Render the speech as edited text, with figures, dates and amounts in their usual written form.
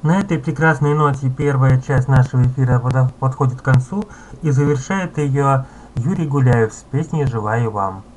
На этой прекрасной ноте первая часть нашего эфира подходит к концу, и завершает ее Юрий Гуляев с песней «Желаю вам».